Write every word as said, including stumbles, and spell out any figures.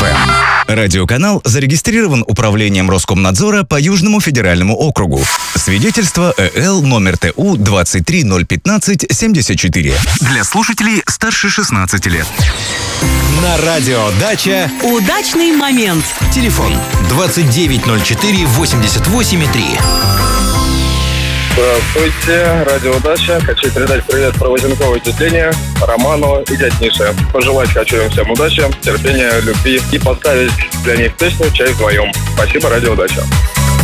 эф эм. Радиоканал зарегистрирован Управлением Роскомнадзора по Южному федеральному округу. Свидетельство Э Л номер Т У двадцать три ноль пятнадцать семьдесят четыре. Для слушателей старше шестнадцати лет. На радио «Дача» удачный момент. Телефон двадцать девять ноль четыре восемьдесят восемь три. Здравствуйте, радио «Дача». Хочу передать привет Провозенковой тете Лене, Роману и дяде Мише. Пожелать хочу им всем удачи, терпения, любви и поставить для них песню «Чай вдвоем». Спасибо, радио «Дача».